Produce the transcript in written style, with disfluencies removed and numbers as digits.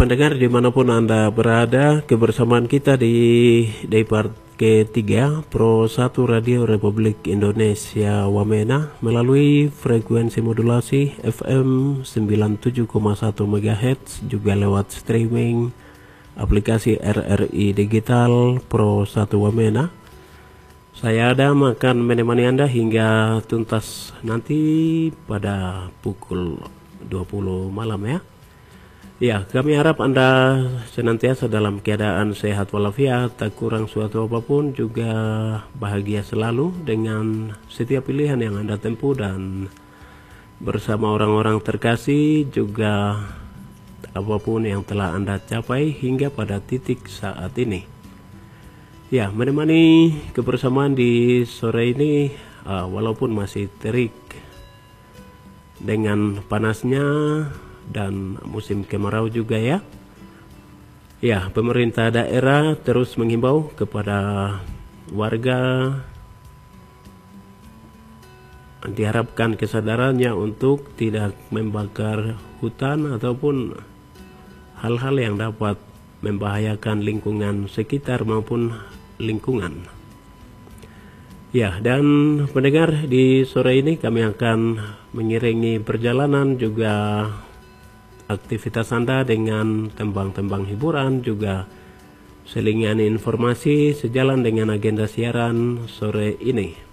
pendengar dimanapun Anda berada, kebersamaan kita di part ketiga Pro 1 Radio Republik Indonesia Wamena melalui frekuensi modulasi FM 97,1 MHz, juga lewat streaming aplikasi RRI Digital Pro 1 Wamena. Saya Adam akan menemani Anda hingga tuntas nanti pada pukul 20 malam ya. Ya, kami harap Anda senantiasa dalam keadaan sehat walafiat, tak kurang suatu apapun, juga bahagia selalu dengan setiap pilihan yang Anda tempuh dan bersama orang-orang terkasih, juga apapun yang telah Anda capai hingga pada titik saat ini. Ya, menemani kebersamaan di sore ini, walaupun masih terik dengan panasnya dan musim kemarau juga ya. Ya, pemerintah daerah terus menghimbau kepada warga, diharapkan kesadarannya untuk tidak membakar hutan ataupun hal-hal yang dapat membahayakan lingkungan sekitar maupun lingkungan. Ya, dan pendengar, di sore ini kami akan mengiringi perjalanan juga aktivitas Anda dengan tembang-tembang hiburan, juga selingan informasi sejalan dengan agenda siaran sore ini.